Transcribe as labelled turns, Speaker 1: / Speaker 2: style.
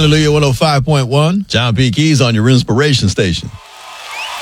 Speaker 1: Hallelujah 105.1.
Speaker 2: John P. Keys on your inspiration station.